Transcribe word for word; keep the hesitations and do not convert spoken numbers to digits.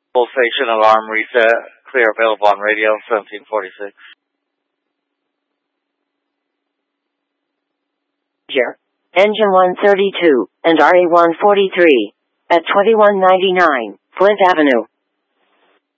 Full station alarm reset. Clear available on radio, seventeen forty-six. Here. Engine one thirty-two and R E one forty-three at twenty-one ninety-nine Flint Avenue.